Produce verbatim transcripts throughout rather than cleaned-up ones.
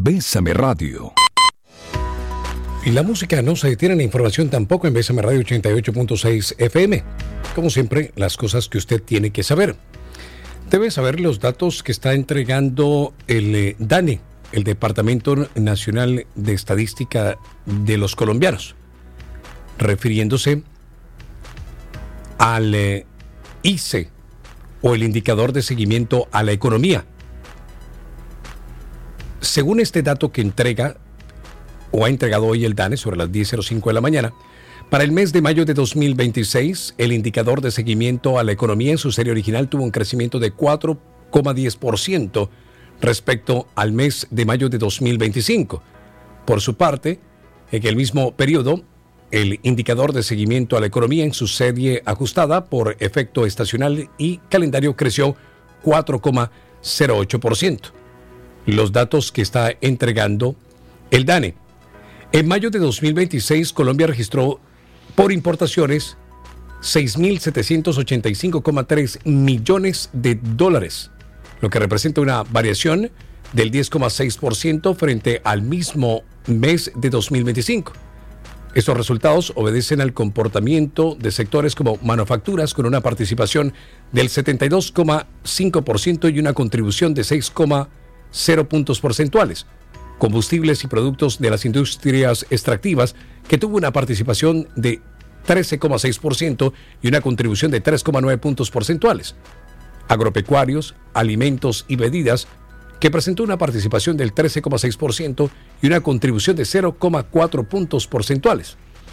Bésame Radio. Y la música no se detiene, la información tampoco en Bésame Radio ochenta y ocho punto seis F M. Como siempre, las cosas que usted tiene que saber. Debe saber los datos que está entregando el eh, DANE, el Departamento Nacional de Estadística de los Colombianos, refiriéndose al eh, I C E o el indicador de seguimiento a la economía. Según este dato que entrega o ha entregado hoy el DANE sobre las diez cero cinco de la mañana, para el mes de mayo de dos mil veintiséis, el indicador de seguimiento a la economía en su serie original tuvo un crecimiento de cuatro coma diez por ciento respecto al mes de mayo de dos mil veinticinco. Por su parte, en el mismo periodo, el indicador de seguimiento a la economía en su serie ajustada por efecto estacional y calendario creció cuatro coma cero ocho por ciento. Los datos que está entregando el DANE. En mayo de dos mil veintiséis, Colombia registró por importaciones seis mil setecientos ochenta y cinco coma tres millones de dólares, lo que representa una variación del diez coma seis por ciento frente al mismo mes de dos mil veinticinco. Estos resultados obedecen al comportamiento de sectores como manufacturas, con una participación del setenta y dos coma cinco por ciento y una contribución de seis coma cero puntos porcentuales. Combustibles y productos de las industrias extractivas, que tuvo una participación de trece coma seis por ciento y una contribución de tres coma nueve puntos porcentuales. Agropecuarios, alimentos y bebidas, que presentó una participación del trece coma seis por ciento y una contribución de cero coma cuatro puntos porcentuales.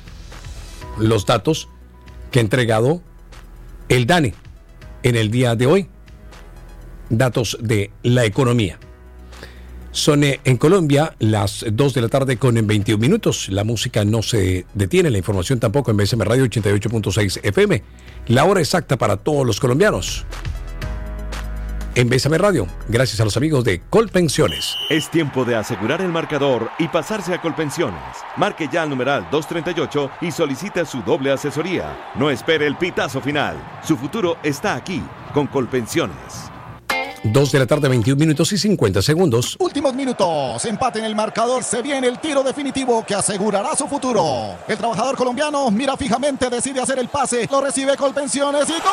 Los datos que ha entregado el DANE en el día de hoy, datos de la economía. Son eh, en Colombia las dos de la tarde con veintiún minutos. La música no se detiene, la información tampoco en Bésame Radio ochenta y ocho punto seis F M. La hora exacta para todos los colombianos. En Bésame Radio, gracias a los amigos de Colpensiones. Es tiempo de asegurar el marcador y pasarse a Colpensiones. Marque ya al numeral doscientos treinta y ocho y solicite su doble asesoría. No espere el pitazo final. Su futuro está aquí, con Colpensiones. dos de la tarde, veintiún minutos y cincuenta segundos. Últimos minutos, empate en el marcador, se viene el tiro definitivo que asegurará su futuro. El trabajador colombiano mira fijamente, decide hacer el pase, lo recibe Colpensiones y ¡gol!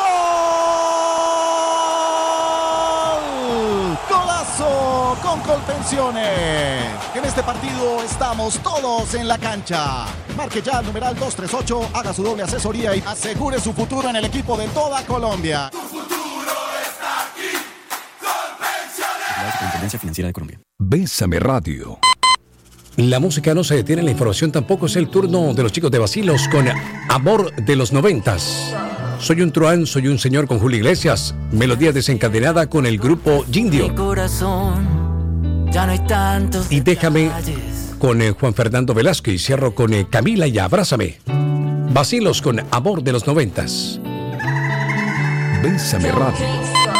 ¡Golazo con Colpensiones! En este partido estamos todos en la cancha. Marque ya el numeral doscientos treinta y ocho, haga su doble asesoría y asegure su futuro en el equipo de toda Colombia. Tu futuro está aquí. Colpensiones. Superintendencia Financiera de Colombia. Bésame Radio. La música no se detiene, la información tampoco. Es el turno de los chicos de Bacilos con Amor de los Noventas. Soy un truán, soy un señor con Julio Iglesias. Melodía desencadenada con el grupo Gindio. Mi corazón, ya no hay tantos y déjame detalles. Con eh, Juan Fernando Velasco y cierro con eh, Camila y Abrázame. Bacilos con Amor de los Noventas. Bésame Radio.